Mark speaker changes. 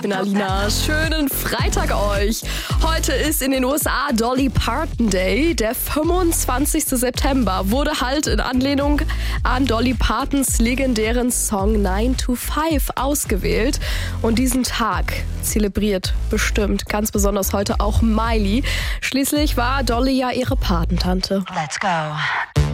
Speaker 1: Ich bin Alina. Schönen Freitag euch. Heute ist in den USA Dolly Parton Day. Der 25. September wurde halt in Anlehnung an Dolly Partons legendären Song 9 to 5 ausgewählt. Und diesen Tag zelebriert bestimmt ganz besonders heute auch Miley. Schließlich war Dolly ja ihre Patentante.
Speaker 2: Let's go.